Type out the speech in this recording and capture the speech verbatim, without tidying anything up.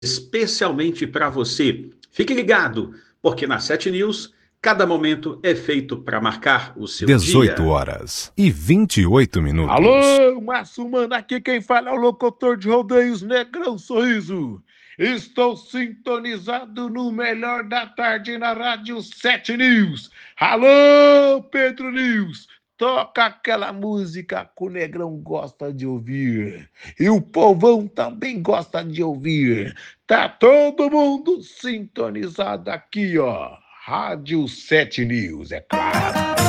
especialmente para você. Fique ligado, porque na Sete News, cada momento é feito para marcar o seu dezoito dia. horas e vinte e oito minutos. Alô, Márcio Mano, aqui quem fala é o locutor de rodeios Negrão Sorriso. Estou sintonizado no melhor da tarde na Rádio Sete News. Alô, Pedro News, toca aquela música que o Negrão gosta de ouvir. E o povão também gosta de ouvir. Tá todo mundo sintonizado aqui, ó. Rádio Sete News, é claro.